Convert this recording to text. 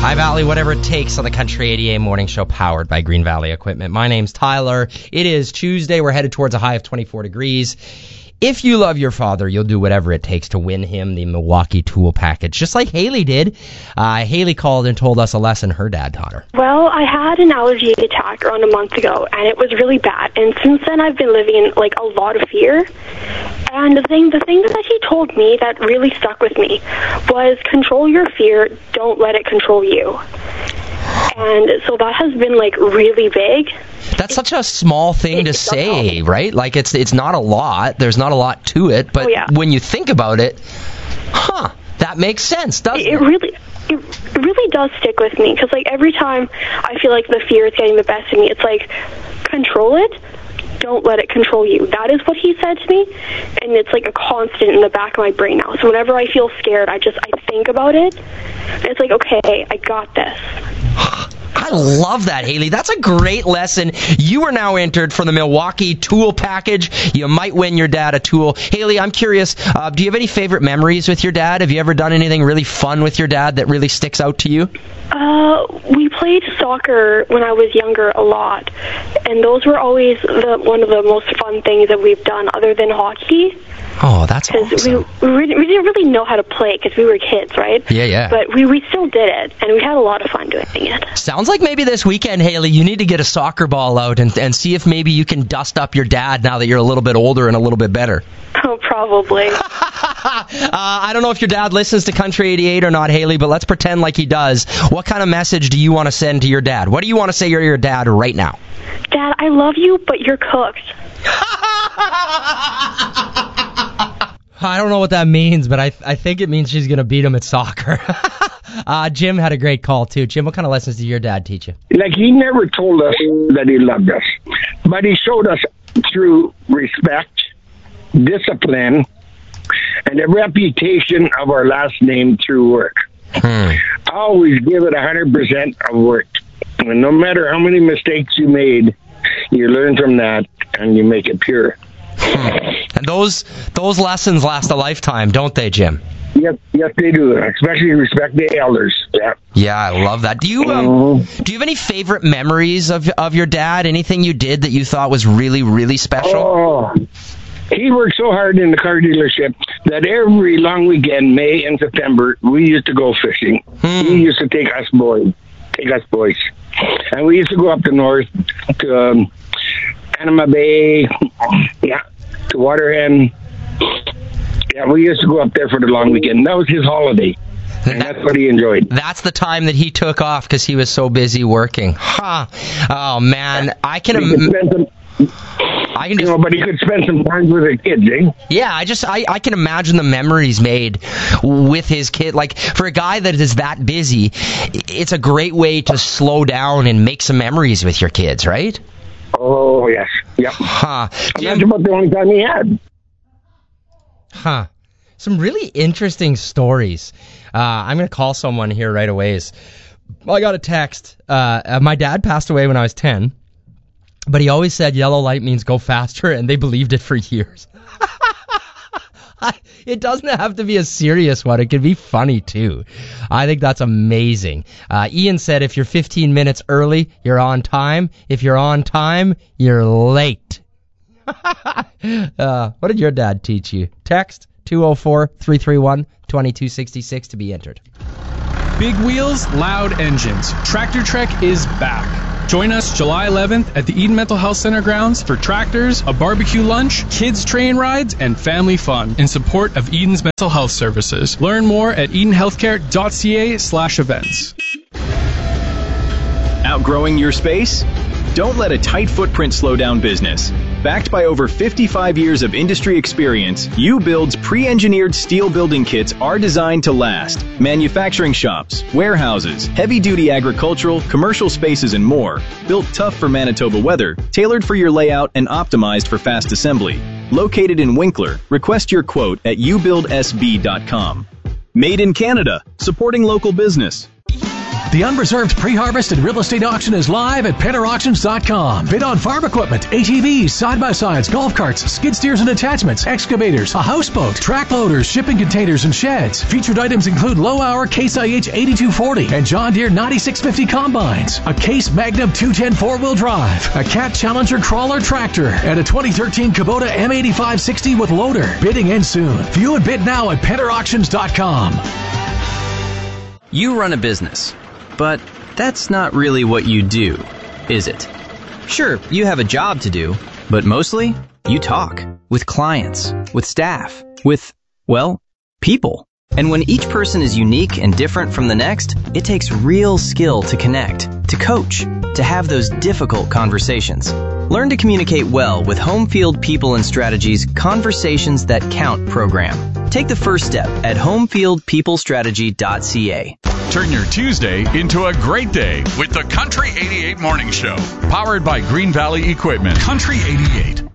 High Valley, whatever it takes on the Country 88 Morning Show powered by Green Valley Equipment. My name's Tyler. It is Tuesday. We're headed towards a high of 24 degrees. If you love your father, you'll do whatever it takes to win him the Milwaukee Tool Package, just like Haley did. Haley called and told us a lesson her dad taught her. Well, I had an allergy attack around a month ago, and it was really bad. And since then, I've been living in, a lot of fear. And the thing that he told me that really stuck with me was control your fear, don't let it control you. And so that has been, really big. That's such a small thing to say, right? It's not a lot. There's not a lot to it. But when you think about it, that makes sense, doesn't it? It really does stick with me. Because, every time I feel like the fear is getting the best of me, it's control it. Don't let it control you. That is what he said to me, and it's a constant in the back of my brain now. So whenever I feel scared, I think about it, and it's okay, I got this. I love that, Haley. That's a great lesson. You are now entered for the Milwaukee Tool Package. You might win your dad a tool. Haley, I'm curious, do you have any favorite memories with your dad? Have you ever done anything really fun with your dad that really sticks out to you? We played soccer when I was younger a lot, and those were always one of the most fun things that we've done other than hockey. Oh, that's awesome. We didn't really know how to play because we were kids, right? Yeah. But we still did it, and we had a lot of fun doing it. Sounds like maybe this weekend, Haley, you need to get a soccer ball out and see if maybe you can dust up your dad now that you're a little bit older and a little bit better. Oh, probably. I don't know if your dad listens to Country 88 or not, Haley, but let's pretend like he does. What kind of message do you want to send to your dad? What do you want to say to your dad right now? Dad, I love you, but you're cooked. I don't know what that means, but I think it means she's going to beat him at soccer. Jim had a great call, too. Jim, what kind of lessons did your dad teach you? He never told us that he loved us, but he showed us through respect, discipline, and a reputation of our last name through work. Always give it 100% of work. And no matter how many mistakes you made, you learn from that and you make it pure. And those lessons last a lifetime, don't they, Jim? Yes, they do. Especially respect the elders. Yeah, I love that. Do you have any favorite memories of your dad? Anything you did that you thought was really, really special? Oh, he worked so hard in the car dealership that every long weekend, May and September, we used to go fishing. He used to take us boys, and we used to go up the north to Panama Bay, to Waterhen. Yeah, we used to go up there for the long weekend. That was his holiday, and that's what he enjoyed. That's the time that he took off because he was so busy working. Oh, man. I can but he could spend some time with his kids, eh? Yeah, I can imagine the memories made with his kid. For a guy that is that busy, it's a great way to slow down and make some memories with your kids, right? Oh, yes. Yep. That's about the only time he had. Some really interesting stories. I'm going to call someone here right away. I got a text. My dad passed away when I was 10. But he always said yellow light means go faster, and they believed it for years. It doesn't have to be a serious one. It can be funny, too. I think that's amazing. Ian said if you're 15 minutes early, you're on time. If you're on time, you're late. What did your dad teach you? Text 204-331-2266 to be entered. Big wheels, loud engines. Tractor Trek is back. Join us July 11th at the Eden Mental Health Center grounds for tractors, a barbecue lunch, kids train rides, and family fun in support of Eden's mental health services. Learn more at edenhealthcare.ca/events. Outgrowing your space? Don't let a tight footprint slow down business. Backed by over 55 years of industry experience, U-Build's pre-engineered steel building kits are designed to last. Manufacturing shops, warehouses, heavy-duty agricultural, commercial spaces, and more. Built tough for Manitoba weather, tailored for your layout, and optimized for fast assembly. Located in Winkler, request your quote at ubuildsb.com. Made in Canada, supporting local business. The unreserved pre-harvest and real estate auction is live at PennerAuctions.com. Bid on farm equipment, ATVs, side-by-sides, golf carts, skid steers and attachments, excavators, a houseboat, track loaders, shipping containers, and sheds. Featured items include low-hour Case IH 8240 and John Deere 9650 combines, a Case Magnum 210 4-wheel drive, a Cat Challenger crawler tractor, and a 2013 Kubota M8560 with loader. Bidding ends soon. View and bid now at PennerAuctions.com. You run a business, but that's not really what you do, is it? Sure, you have a job to do, but mostly you talk with clients, with staff, with, well, people. And when each person is unique and different from the next, it takes real skill to connect, to coach, to have those difficult conversations. Learn to communicate well with Homefield People and Strategies Conversations That Count program. Take the first step at homefieldpeoplestrategy.ca. Turn your Tuesday into a great day with the Country 88 Morning Show, powered by Green Valley Equipment. Country 88.